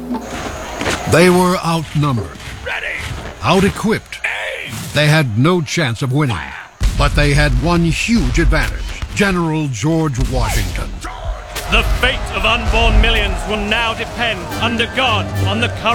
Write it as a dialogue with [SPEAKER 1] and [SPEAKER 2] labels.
[SPEAKER 1] They were outnumbered,
[SPEAKER 2] Ready!
[SPEAKER 1] out-equipped.
[SPEAKER 2] Aim!
[SPEAKER 1] They had no chance of winning, but they had one huge advantage: General George Washington.
[SPEAKER 3] The fate of unborn millions will now depend, under God, on the courage